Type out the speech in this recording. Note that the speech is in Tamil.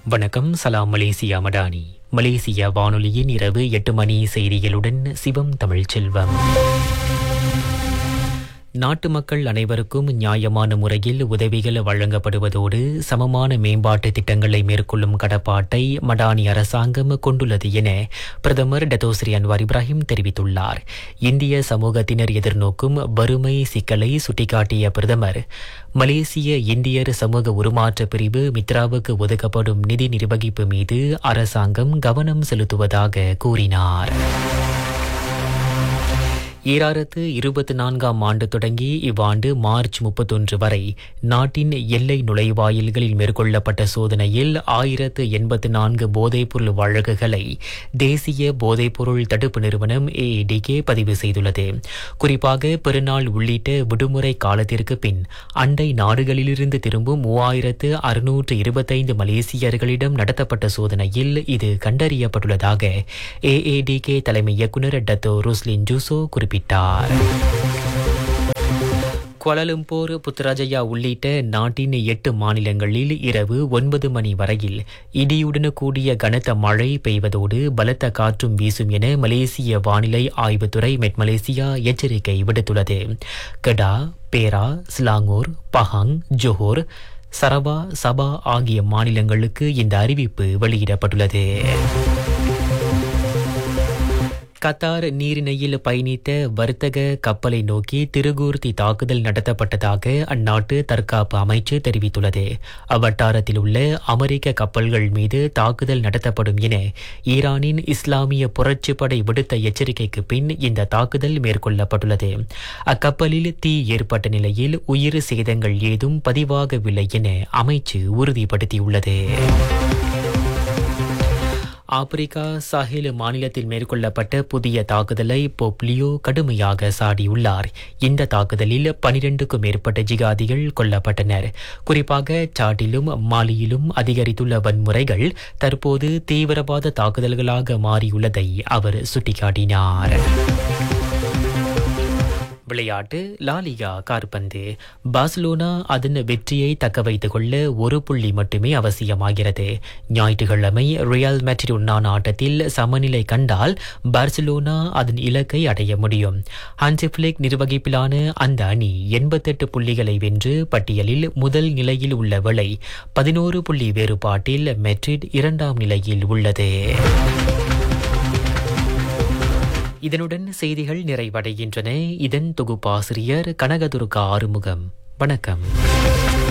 வணக்கம். சலாம் மலேசியா மடானி. மலேசியா வானொலியின் இரவு 8 மணி செய்திகளுடன் சிவம் தமிழ்ச்செல்வம். நாட்டு மக்கள் அனைவருக்கும் நியாயமான முறையில் உதவிகள் வழங்கப்படுவதோடு சமமான மேம்பாட்டு திட்டங்களை மேற்கொள்ளும் கடப்பாட்டை மடானி அரசாங்கம் கொண்டுள்ளது என பிரதமர் டத்தோஸ்ரீ அன்வார் இப்ராஹிம் தெரிவித்துள்ளார். இந்திய சமூகத்தினர் எதிர்நோக்கும் வறுமை சிக்கலை சுட்டிக்காட்டிய பிரதமர், மலேசிய இந்தியர் சமூக உருமாற்ற பிரிவு மித்ராவுக்கு ஒதுக்கப்படும் நிதி நிர்வகிப்பு மீது அரசாங்கம் கவனம் செலுத்துவதாக கூறினார். 2024ஆம் ஆண்டு தொடங்கி இவ்வாண்டு மார்ச் 31 வரை நாட்டின் எல்லை நுழைவாயில்களில் மேற்கொள்ளப்பட்ட சோதனையில் 1084 போதைப்பொருள் வழக்குகளை தேசிய போதைப்பொருள் தடுப்பு நிறுவனம் AADK பதிவு செய்துள்ளது. குறிப்பாக பெருநாள் உள்ளிட்ட விடுமுறை காலத்திற்கு பின் அண்டை நாடுகளிலிருந்து திரும்பும் 3625 மலேசியர்களிடம் நடத்தப்பட்ட சோதனையில் இது கண்டறியப்பட்டுள்ளதாக AADK தலைமை இயக்குநர் டத்தோ ருஸ்லின் ஜூசோ குறிப்பிட்டார். குவாலாலம்பூர், புத்ராஜயா உள்ளிட்ட நாட்டின் 8 மாநிலங்களில் இரவு 9 மணி வரையில் இடியுடன் கூடிய கனத்த மழை பெய்வதோடு பலத்த காற்றும் வீசும் என மலேசிய வானிலை ஆய்வுத்துறை மெட் மலேசியா எச்சரிக்கை விடுத்துள்ளது. கடா, பேரா, ஸ்லாங்கூர், பஹாங், ஜோஹோர், சரவா, சபா ஆகிய மாநிலங்களுக்கு இந்த அறிவிப்பு வெளியிடப்பட்டுள்ளது. கத்தார் நீரிணையில் பயணித்த வர்த்தக கப்பலை நோக்கி திருகூர்த்தி தாக்குதல் நடத்தப்பட்டதாக அந்நாட்டு தற்காப்பு அமைச்சு தெரிவித்துள்ளது. அவ்வட்டாரத்தில் உள்ள அமெரிக்க கப்பல்கள் மீது தாக்குதல் நடத்தப்படும் என ஈரானின் இஸ்லாமிய புரட்சிப்படை விடுத்த எச்சரிக்கைக்கு பின் இந்த தாக்குதல் மேற்கொள்ளப்பட்டுள்ளது. அக்கப்பலில் தீ ஏற்பட்ட நிலையில் உயிர் சேதங்கள் ஏதும் பதிவாகவில்லை என அமைச்சு உறுதிப்படுத்தியுள்ளது. ஆப்பிரிக்கா சாஹில் மாநிலத்தில் மேற்கொள்ளப்பட்ட புதிய தாக்குதலை போப்லியோ கடுமையாக சாடியுள்ளார். இந்த தாக்குதலில் 12க்கும் மேற்பட்ட ஜிகாதிகள் கொல்லப்பட்டனர். குறிப்பாக சாட்டிலும் மாலியிலும் அதிகரித்துள்ள வன்முறைகள் தற்போது தீவிரவாத தாக்குதல்களாக மாறியுள்ளதை அவர் சுட்டிக்காட்டினார். விளையாட்டு. லாலிகா காற்பந்து. பார்சிலோனா அதன் வெற்றியை தக்க வைத்துக் கொள்ள 1 புள்ளி மட்டுமே அவசியமாகிறது. ஞாயிற்றுக்கிழமை ரியல் மேட்ரிட் உண்டான ஆட்டத்தில் சமநிலை கண்டால் பார்சிலோனா அதன் இலக்கை அடைய முடியும். ஹான்சி ஃபிளிக் நிர்வகிப்பிலான அந்த அணி 88 புள்ளிகளை வென்று பட்டியலில் முதல் நிலையில் உள்ள வேளை 11 புள்ளி வேறுபாட்டில் மேட்ரிட் 2ஆம் நிலையில் உள்ளது. இதனுடன் செய்திகள் நிறைவடைகின்றன. இதன் தொகுப்பாசிரியர் கனகதுர்கா ஆறுமுகம். வணக்கம்.